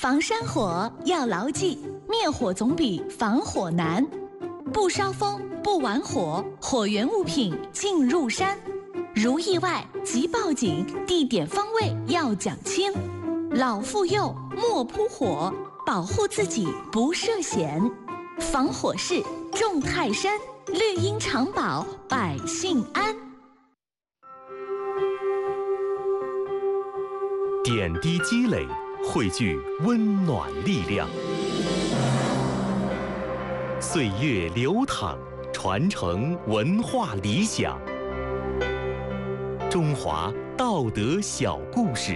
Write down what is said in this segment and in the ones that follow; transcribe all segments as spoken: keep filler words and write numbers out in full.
防山火要牢记，灭火总比防火难。不烧风，不玩火，火源物品进入山。如意外即报警，地点方位要讲清。老妇幼莫扑火，保护自己不涉险。防火势重泰山，绿荫常保百姓安。 点滴积累，汇聚温暖力量。岁月流淌，传承文化理想。中华道德小故事。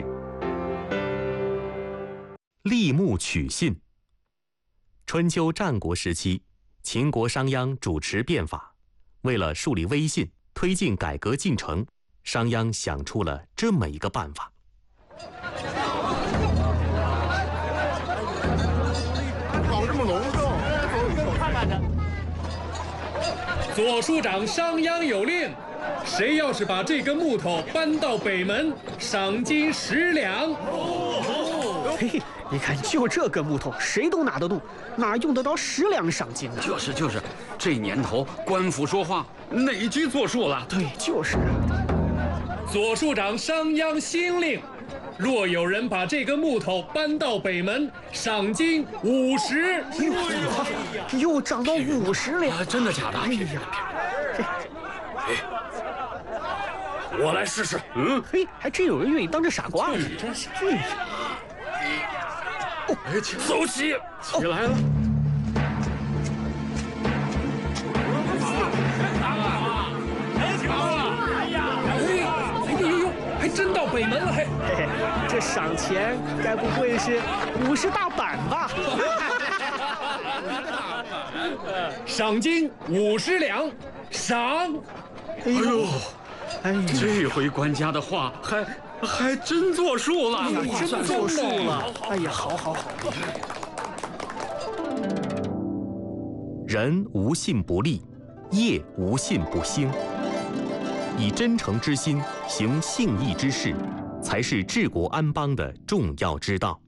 立木取信。春秋战国时期，秦国商鞅主持变法，为了树立威信，推进改革进程，商鞅想出了这么一个办法。 搞这么隆重，看看去。 左庶长商鞅有令，谁要是把这根木头搬到北门，赏金十两。 嘿嘿，你看，就这根木头，谁都拿得动，哪用得着十两赏金呢？ 就是就是，这年头官府说话，哪句作数了？ 对，就是。 左庶长商鞅新令，若有人把这根木头搬到北门，赏金五十。 又涨到五十两、 啊！真的假的？ 哎呀， 哎，我来试试。 嗯，嘿，还真有人愿意当这傻瓜。 真是。 哦， 哎，走起，起来了。 真到北门了，嘿， 嘿嘿，这赏钱该不会是五十大板吧？ 赏金五十两，赏。 哎呦， 哎呀， 这回官家的话还还真作数了， 哎呀，真作数了。哎呀，好好好。 人无信不立，业无信不兴。以真诚之心行信义之事，才是治国安邦的重要之道。